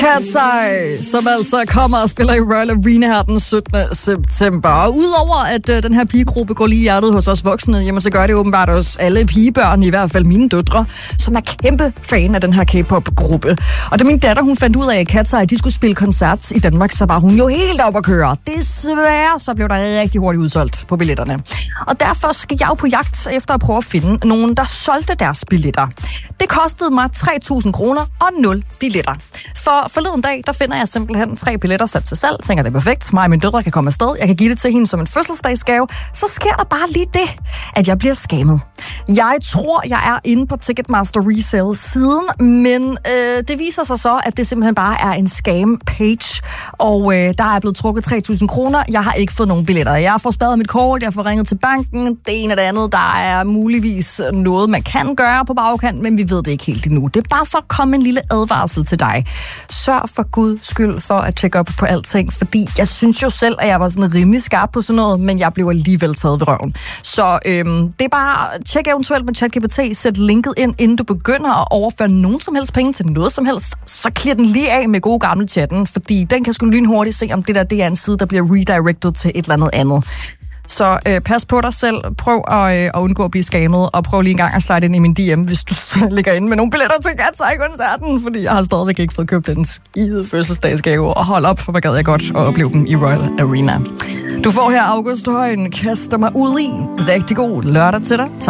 Cat's Eye, som altså kommer og spiller i Royal Arena her den 17. september. Og udover at den her pigegruppe går lige i hjertet hos os voksne, jamen så gør det åbenbart også alle pigebørn, i hvert fald mine døtre, som er kæmpe fan af den her K-pop-gruppe. Og da min datter hun fandt ud af, at Cat's Eye de skulle spille koncert i Danmark, så var hun jo helt op at køre. Desværre så blev der rigtig hurtigt udsolgt på billetterne. Og derfor skal jeg jo på jagt efter at prøve at finde nogen, der solgte deres billetter. Det kostede mig 3.000 kroner og 0 billetter. For forleden dag, der finder jeg simpelthen 3 billetter sat til salg. Tænker, det er perfekt. Mig og min døtre kan komme afsted. Jeg kan give det til hende som en fødselsdagsgave. Så sker der bare lige det, at jeg bliver scammet. Jeg tror, jeg er inde på Ticketmaster Resale-siden, men det viser sig så, at det simpelthen bare er en scam-page. Og der er blevet trukket 3.000 kroner. Jeg har ikke fået nogen billetter. Jeg får spadet mit kort, jeg får ringet til banken. Det ene og det andet, der er muligvis noget, man kan gøre på bagkant, men vi ved det ikke helt endnu. Det er bare for at komme en lille advarsel til dig. Sørg for Guds skyld for at tjekke op på alting, fordi jeg synes jo selv, at jeg var sådan rimelig skarp på sådan noget, men jeg blev alligevel taget ved røven. Så det er bare, tjek eventuelt med ChatGPT, sæt linket ind, inden du begynder at overføre nogen som helst penge til noget som helst, så clear den lige af med gode gamle chatten, fordi den kan sgu lynhurtigt se, om det er en side, der bliver redirected til et eller andet. Så pas på dig selv, prøv at undgå at blive scammet, og prøv lige en gang at slide ind i min DM, hvis du ligger inde med nogle billetter til Cat's Eye-koncerten, fordi jeg har stadigvæk ikke fået købt den skide fødselsdagsgave, og hold op, for hvad gad jeg godt at opleve dem i Royal Arena. Du får her August Højen, kaster mig ud i. Rigtig god lørdag til dig. Tak.